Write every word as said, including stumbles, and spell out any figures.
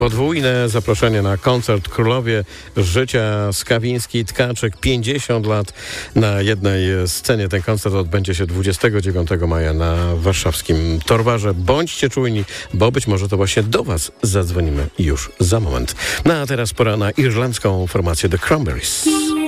Podwójne zaproszenie na koncert Królowie Życia Skawiński Tkaczyk. pięćdziesiąt lat na jednej scenie. Ten koncert odbędzie się dwudziestego dziewiątego maja na warszawskim Torwarze. Bądźcie czujni, bo być może to właśnie do Was zadzwonimy już za moment. No a teraz pora na irlandzką formację The Cranberries.